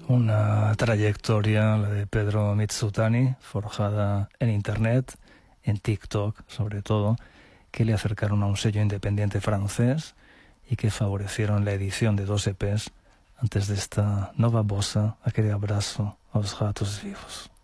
Una trayectoria, la de Pedro Mitsutani, forjada en Internet, en TikTok sobre todo, que le acercaron a un sello independiente francés y que favorecieron la edición de 2 EPs antes de esta nova bossa, aquel abrazo a los gatos vivos.